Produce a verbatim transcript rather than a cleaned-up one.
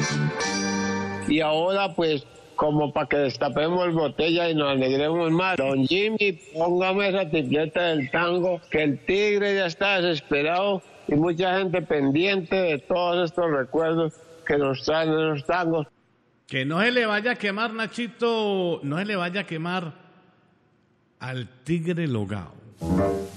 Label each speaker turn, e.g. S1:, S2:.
S1: Y ahora pues, como para que destapemos botella y nos alegremos más, don Jimmy, póngame esa tipleta del tango, que el tigre ya está desesperado y mucha gente pendiente de todos estos recuerdos que nos traen en los tangos.
S2: Que no se le vaya a quemar, Nachito, no se le vaya a quemar al tigre Logao.